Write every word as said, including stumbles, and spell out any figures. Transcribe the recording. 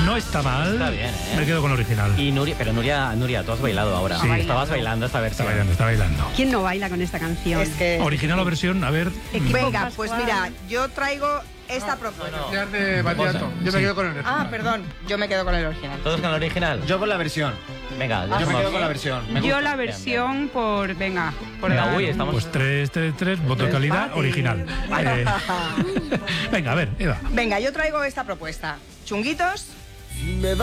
No está mal. Está bien, ¿eh? Me quedo con el original. Y Nuria, pero Nuria, Nuria, tú has bailado ahora. Sí. Estabas bailando esta Está versión. bailando, está bailando. ¿Quién no baila con esta canción? Es que... Original o versión, a ver. Venga, pues mira, yo traigo esta propuesta. Ya de bachillerato. Yo me Sí. quedo con el Ah, perdón, yo me quedo con el original. ¿Todos con el original? Yo con la versión. Venga, Yo me somos- quedo con la versión. Me Yo gusta. la versión por... Venga, por Venga, dar uy, un- estamos... Pues tres, tres, tres, voto de calidad, original. Eh, venga, a ver, Eva. Venga, yo traigo esta propuesta. Chunguitos.